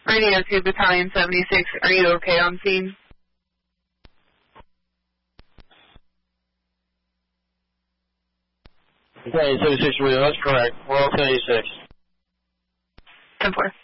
Radio to Battalion 76, are you okay on scene? Okay, 76 Radio, that's correct. We're all 76. 10-4.